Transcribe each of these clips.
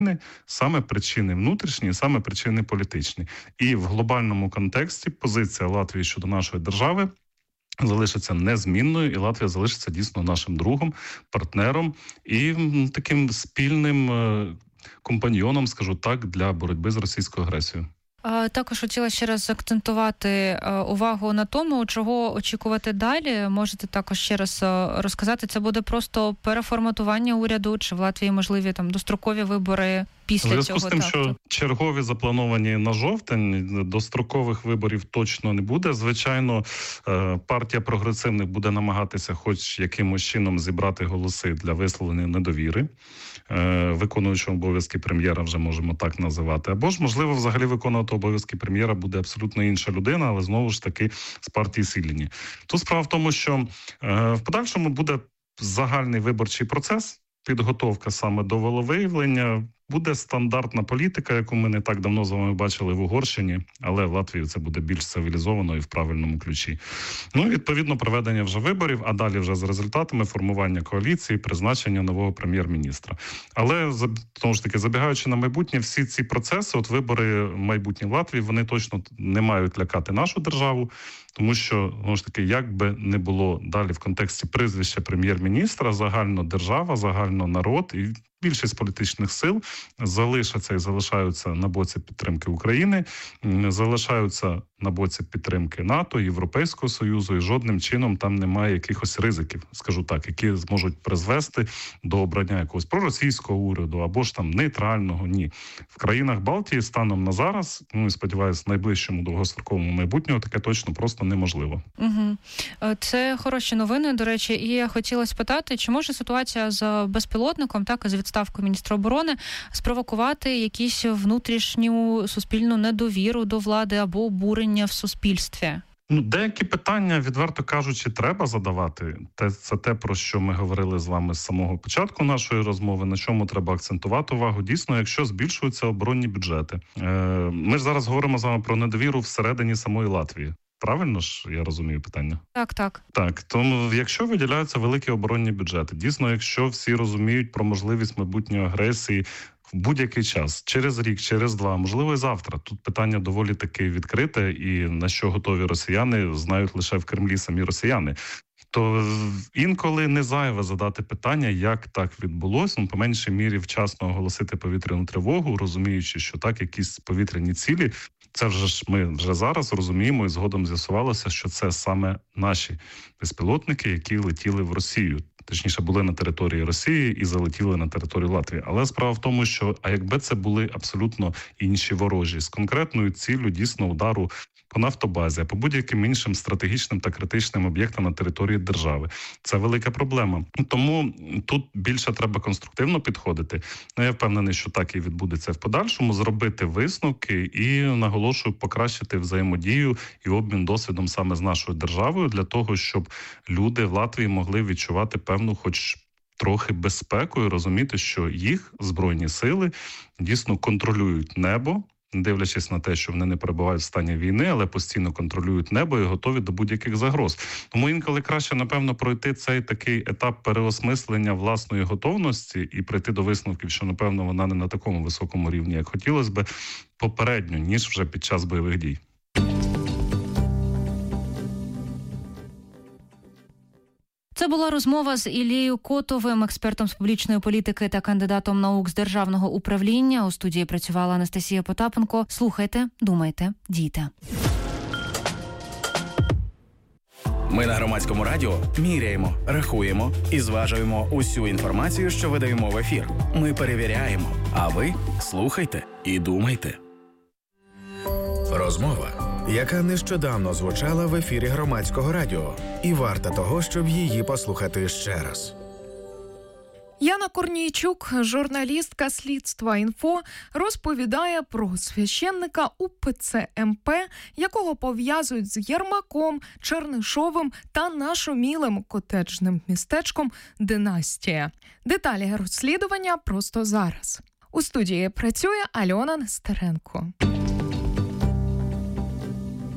саме причини внутрішні, саме причини політичні. І в глобальному контексті позиція Латвії щодо нашої держави залишиться незмінною, і Латвія залишиться дійсно нашим другом, партнером і таким спільним компаньйоном, скажу так, для боротьби з російською агресією. Також хотіла ще раз акцентувати увагу на тому, чого очікувати далі. Можете також ще раз розказати, це буде просто переформатування уряду, чи в Латвії можливі там дострокові вибори після цього? У зв'язку з тим, що чергові заплановані на жовтень, дострокових виборів точно не буде. Звичайно, партія прогресивних буде намагатися хоч якимось чином зібрати голоси для висловлення недовіри виконуючого обов'язки прем'єра, вже можемо так називати. Або ж, можливо, взагалі виконувати обов'язки прем'єра буде абсолютно інша людина, але знову ж таки з партії Сіліні. Тут справа в тому, що в подальшому буде загальний виборчий процес, підготовка саме до волевиявлення. Буде стандартна політика, яку ми не так давно з вами бачили в Угорщині, але в Латвії це буде більш цивілізовано і в правильному ключі. Ну, відповідно, проведення вже виборів, а далі вже з результатами формування коаліції, призначення нового прем'єр-міністра. Але, тому ж таки, забігаючи на майбутнє, всі ці процеси, от вибори майбутні в Латвії, вони точно не мають лякати нашу державу, тому що, знову ж таки, як би не було далі в контексті прізвища прем'єр-міністра, загально держава, загально народ і більшість політичних сил залишаться і залишаються на боці підтримки України, залишаються на боці підтримки НАТО, Європейського Союзу, і жодним чином там немає якихось ризиків, скажу так, які зможуть призвести до обрання якогось проросійського уряду або ж там нейтрального. Ні. В країнах Балтії станом на зараз, ну і сподіваюся, в найближчому довгостроковому майбутньому таке точно просто неможливо. Угу. Це хороші новини, до речі, і я хотіла спитати, чи може ситуація з безпілотником, так, і з відставкою міністра оборони спровокувати якісь внутрішню суспільну недовіру до влади або обурення в суспільстві? Деякі питання, відверто кажучи, треба задавати. Це те, про що ми говорили з вами з самого початку нашої розмови, на чому треба акцентувати увагу. Дійсно, якщо збільшуються оборонні бюджети. Ми ж зараз говоримо з вами про недовіру всередині самої Латвії. Правильно ж я розумію питання? Так. Так, тому якщо виділяються великі оборонні бюджети, дійсно, якщо всі розуміють про можливість майбутньої агресії в будь-який час, через рік, через два, можливо і завтра, тут питання доволі таки відкрите, і на що готові росіяни, знають лише в Кремлі самі росіяни. То інколи не зайве задати питання, як так відбулося, по меншій мірі вчасно оголосити повітряну тривогу, розуміючи, що так, якісь повітряні цілі, це ми вже зараз розуміємо і згодом з'ясувалося, що це саме наші безпілотники, які летіли в Росію. Точніше, були на території Росії і залетіли на територію Латвії. Але справа в тому, що якби це були абсолютно інші ворожі, з конкретною ціллю дійсно удару по нафтобазі, по будь-яким іншим стратегічним та критичним об'єктам на території держави. Це велика проблема. Тому тут більше треба конструктивно підходити. Я впевнений, що так і відбудеться в подальшому, зробити висновки і, наголошую, покращити взаємодію і обмін досвідом саме з нашою державою для того, щоб люди в Латвії могли відчувати певну хоч трохи безпеку і розуміти, що їх Збройні сили дійсно контролюють небо, дивлячись на те, що вони не перебувають в стані війни, але постійно контролюють небо і готові до будь-яких загроз. Тому інколи краще, напевно, пройти цей такий етап переосмислення власної готовності і прийти до висновків, що, напевно, вона не на такому високому рівні, як хотілося би, попередньо, ніж вже під час бойових дій. Це була розмова з Ілією Котовим, експертом з публічної політики та кандидатом наук з державного управління. У студії працювала Анастасія Потапенко. Слухайте, думайте, дійте. Ми на Громадському радіо міряємо, рахуємо і зважуємо усю інформацію, що видаємо в ефір. Ми перевіряємо, а ви слухайте і думайте. Розмова, яка нещодавно звучала в ефірі Громадського радіо, і варта того, щоб її послухати ще раз. Яна Корнійчук, журналістка «Слідства.Інфо», розповідає про священника УПЦ МП, якого пов'язують з Єрмаком, Чернишовим та нашумілим котеджним містечком «Династія». Деталі розслідування просто зараз. У студії працює Альона Нестеренко.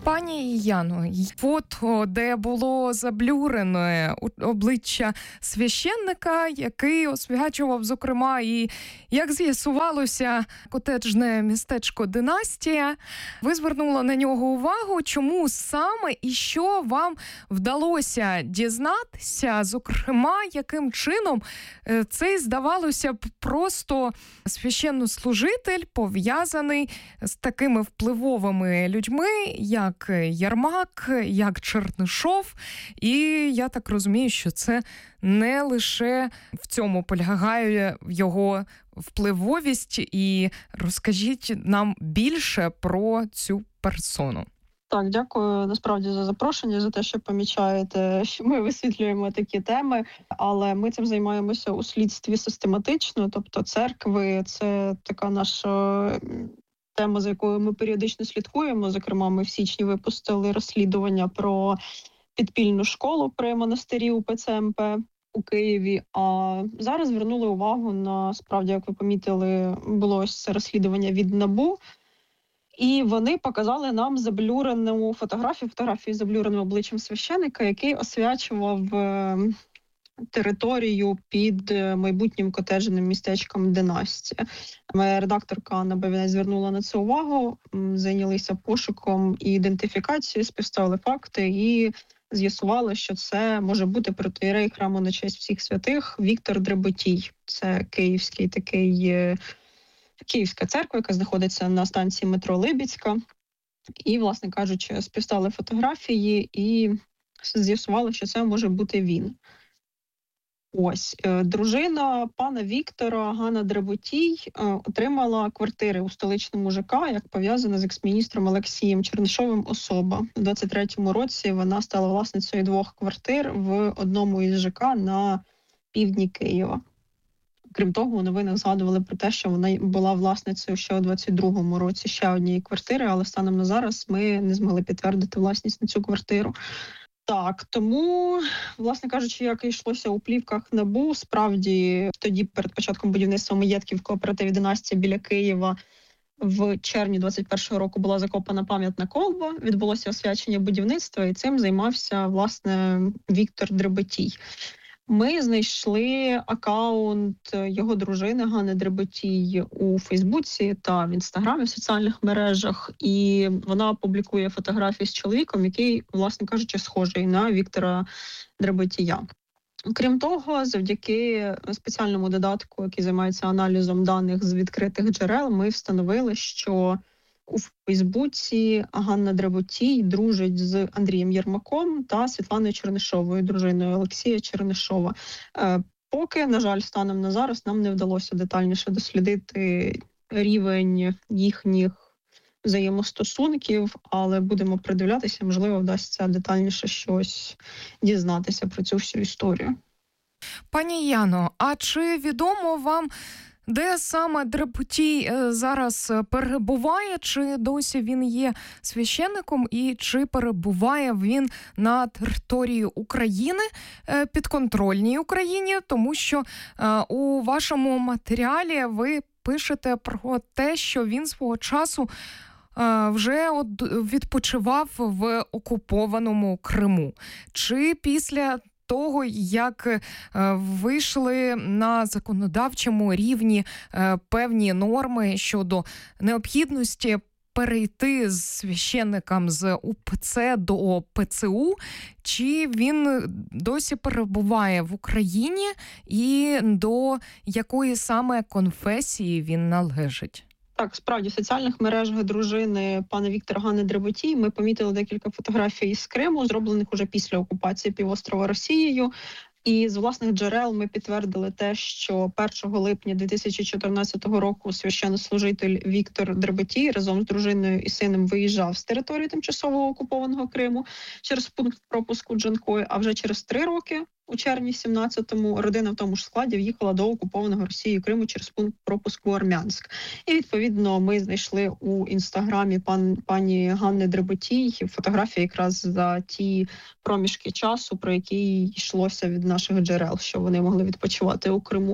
Пані Яно, фото, де було заблюрене обличчя священника, який освячував, зокрема, і, як з'ясувалося, котеджне містечко «Династія». Ви звернули на нього увагу. Чому саме і що вам вдалося дізнатися, зокрема, яким чином цей, здавалося б, просто священнослужитель пов'язаний з такими впливовими людьми, як Єрмак, як Чернишов. І я так розумію, що це не лише в цьому полягає його впливовість. І розкажіть нам більше про цю персону. Так, дякую насправді за запрошення, за те, що помічаєте, що ми висвітлюємо такі теми, але ми цим займаємося у слідстві систематично, тобто церкви – це така наша тема, за якою ми періодично слідкуємо. Зокрема, ми в січні випустили розслідування про підпільну школу при монастирі УПЦ МП у Києві, а зараз звернули увагу на, справді, як ви помітили, було ось це розслідування від НАБУ, і вони показали нам заблюрену фотографію з заблюреним обличчям священика, який освячував територію під майбутнім котеджним містечком «Династія». Моя редакторка Анна Бавінець звернула на це увагу, зайнялися пошуком і ідентифікацією, співставили факти і з'ясували, що це може бути протоієрей храму на честь всіх святих Віктор Дреботій. Це Київська церква, яка знаходиться на станції метро Либідська. І, власне кажучи, співставили фотографії і з'ясували, що це може бути він. Ось, дружина пана Віктора, Ганна Дреботій, отримала квартири у столичному ЖК, як пов'язана з екс-міністром Олексієм Чернишовим особа. У 23-му році вона стала власницею 2 квартир в одному із ЖК на півдні Києва. Крім того, у новинах згадували про те, що вона була власницею ще у 22-му році ще однієї квартири, але станом на зараз ми не змогли підтвердити власність на цю квартиру. Так, тому, власне кажучи, як і йшлося у плівках НАБУ, справді тоді перед початком будівництва маєтків в кооперативі «Династія» біля Києва в червні 21-го року була закопана пам'ятна колба, відбулося освячення будівництва, і цим займався, власне, Віктор Дреботій. Ми знайшли акаунт його дружини Ганни Дреботій у Фейсбуці та в Інстаграмі, в соціальних мережах, і вона публікує фотографії з чоловіком, який, власне кажучи, схожий на Віктора Дреботія. Крім того, завдяки спеціальному додатку, який займається аналізом даних з відкритих джерел, ми встановили, що у Фейсбуці Ганна Дреботій дружить з Андрієм Єрмаком та Світланою Чернишовою, дружиною Олексія Чернишова. Поки, на жаль, станом на зараз нам не вдалося детальніше дослідити рівень їхніх взаємостосунків, але будемо придивлятися, можливо, вдасться детальніше щось дізнатися про цю всю історію. Пані Яно, а чи відомо вам, де саме Дреботій зараз перебуває? Чи досі він є священником? І чи перебуває він на території України, підконтрольній Україні? Тому що у вашому матеріалі ви пишете про те, що він свого часу вже відпочивав в окупованому Криму. Чи після того, як вийшли на законодавчому рівні певні норми щодо необхідності перейти з священникам з УПЦ до ПЦУ, чи він досі перебуває в Україні і до якої саме конфесії він належить? Так, справді, в соціальних мережах дружини пана Віктора Ганни Дреботій ми помітили декілька фотографій з Криму, зроблених уже після окупації півострова Росією. І з власних джерел ми підтвердили те, що 1 липня 2014 року священнослужитель Віктор Дреботій разом з дружиною і сином виїжджав з території тимчасово окупованого Криму через пункт пропуску Джанкой, а вже через 3 роки, у червні 17-му, родина в тому ж складі в'їхала до окупованого Росією Криму через пункт пропуску Армянськ. І, відповідно, ми знайшли у Інстаграмі пані Ганни Дреботій фотографії якраз за ті проміжки часу, про які йшлося від наших джерел, що вони могли відпочивати у Криму.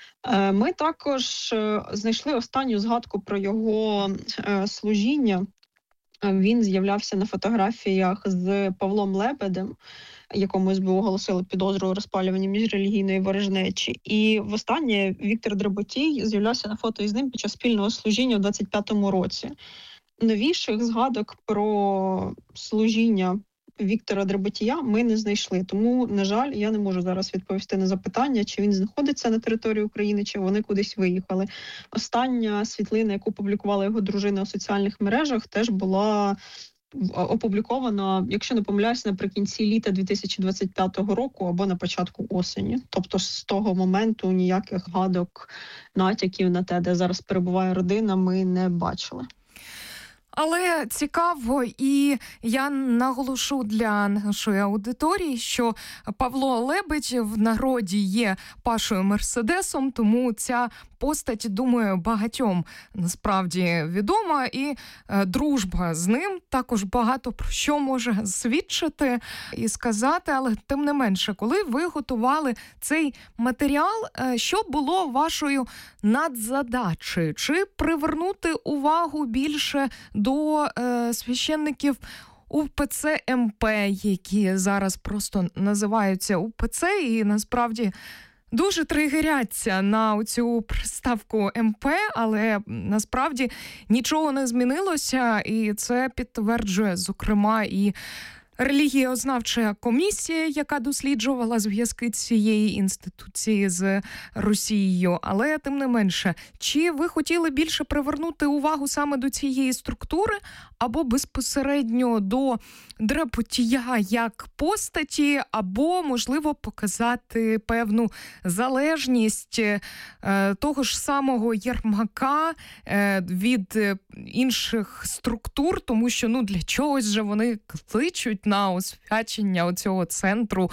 Ми також знайшли останню згадку про його служіння Він з'являвся на фотографіях з Павлом Лебедем, якому СБУ оголосили підозру у розпалюванні міжрелігійної ворожнечі. І востаннє Віктор Дреботій з'являвся на фото із ним під час спільного служіння у 25-му році. Новіших згадок про служіння Віктора Дреботія ми не знайшли. Тому, на жаль, я не можу зараз відповісти на запитання, чи він знаходиться на території України, чи вони кудись виїхали. Остання світлина, яку публікувала його дружина у соціальних мережах, теж була опублікована, якщо не помиляюсь, наприкінці літа 2025 року або на початку осені. Тобто з того моменту ніяких гадок, натяків на те, де зараз перебуває родина, ми не бачили. Але цікаво, і я наголошу для нашої аудиторії, що Павло Лебедь в народі є Пашою Мерседесом, тому ця постать, думаю, багатьом насправді відома, і дружба з ним також багато про що може свідчити і сказати, але тим не менше, коли ви готували цей матеріал, що було вашою надзадачею? Чи привернути увагу більше до священників УПЦ МП, які зараз просто називаються УПЦ, і насправді дуже тригеряться на цю приставку МП, але насправді нічого не змінилося, і це підтверджує, зокрема, і релігієзнавча комісія, яка досліджувала зв'язки цієї інституції з Росією. Але, тим не менше, чи ви хотіли більше привернути увагу саме до цієї структури, або безпосередньо до Дреботія як постаті, або, можливо, показати певну залежність того ж самого Єрмака від інших структур, тому що для чогось же вони кличуть на освячення оцього центру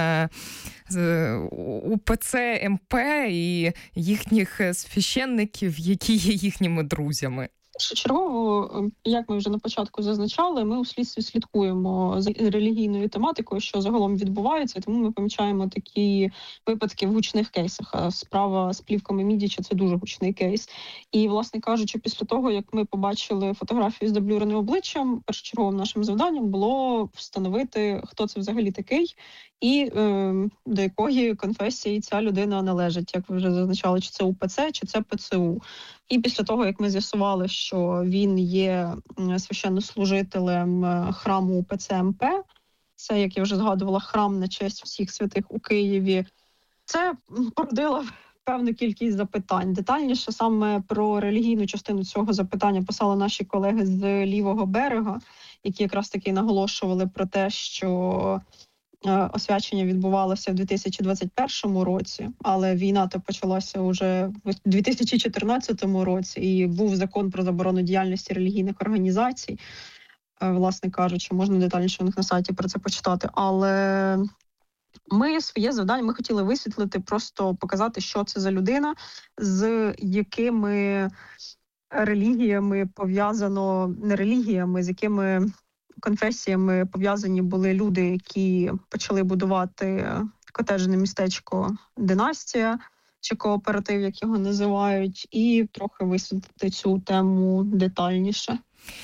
УПЦ МП і їхніх священників, які є їхніми друзями. Першочергово, як ми вже на початку зазначали, ми у слідстві слідкуємо за релігійною тематикою, що загалом відбувається, тому ми помічаємо такі випадки в гучних кейсах. А справа з плівками Мідіча – це дуже гучний кейс. І, власне кажучи, після того, як ми побачили фотографію з заблюреним обличчям, першочерговим нашим завданням було встановити, хто це взагалі такий і до якої конфесії ця людина належить. Як ви вже зазначали, чи це УПЦ, чи це ПЦУ. І після того, як ми з'ясували, що він є священнослужителем храму УПЦ МП, це, як я вже згадувала, храм на честь всіх святих у Києві, це породило певну кількість запитань. Детальніше саме про релігійну частину цього запитання писали наші колеги з лівого берега, які якраз таки наголошували про те, що освячення відбувалося в 2021 році, але війна-то почалася вже в 2014 році, і був закон про заборону діяльності релігійних організацій. Власне кажучи, можна детальніше у них на сайті про це почитати. Але ми своє завдання, ми хотіли висвітлити, просто показати, що це за людина, з якими релігіями пов'язано, не релігіями, з якими конфесіями пов'язані були люди, які почали будувати котеджне містечко «Династія», чи кооператив, як його називають, і трохи висвітлити цю тему детальніше.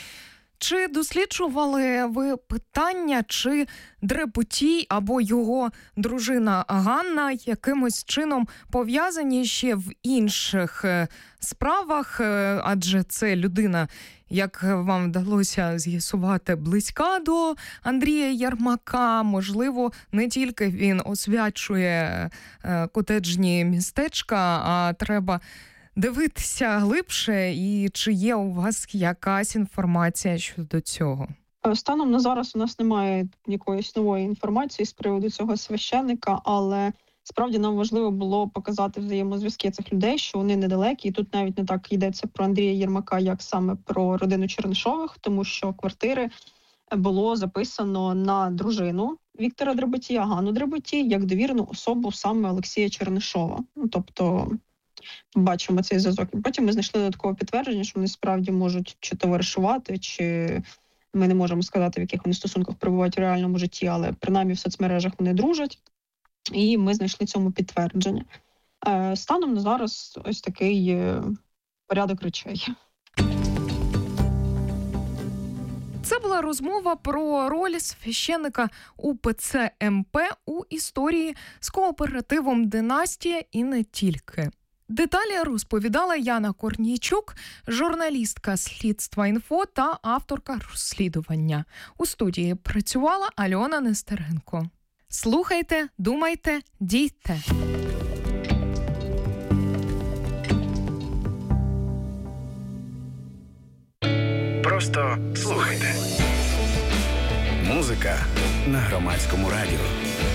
Чи досліджували ви питання, чи Дреботій або його дружина Ганна якимось чином пов'язані ще в інших справах, адже це людина, як вам вдалося з'ясувати, близька до Андрія Єрмака. Можливо, не тільки він освячує котеджні містечка, а треба дивитися глибше, і чи є у вас якась інформація щодо цього? Станом на зараз у нас немає якоїсь нової інформації з приводу цього священника, але справді нам важливо було показати взаємозв'язки цих людей, що вони недалекі. І тут навіть не так йдеться про Андрія Єрмака, як саме про родину Чернишових, тому що квартири було записано на дружину Віктора Дреботія, Ганну Дреботій, як довірену особу саме Олексія Чернишова. Тобто бачимо цей зв'язок. І потім ми знайшли додаткове підтвердження, що вони справді можуть чи товаришувати, чи ми не можемо сказати, в яких вони стосунках перебувають в реальному житті, але принаймні в соцмережах вони дружать. І ми знайшли цьому підтвердження. Станом на зараз ось такий порядок речей. була розмова про роль священника УПЦ МП у історії з кооперативом «Династія» і не тільки. Деталі розповідала Яна Корнійчук, журналістка «Слідства.Інфо» та авторка розслідування. У студії працювала Альона Нестеренко. Слухайте, думайте, дійте. Просто слухайте. Музика на Громадському радіо.